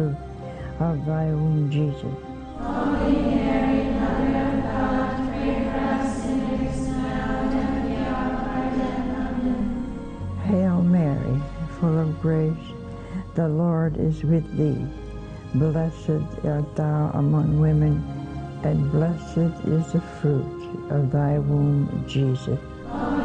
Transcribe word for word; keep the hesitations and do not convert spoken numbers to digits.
of thy womb, Jesus. Holy Mary, Mother of God, pray for us sinners now and at the hour of our death. Amen. Hail Mary, full of grace, the Lord is with thee. Blessed art thou among women, and blessed is the fruit of thy womb, Jesus.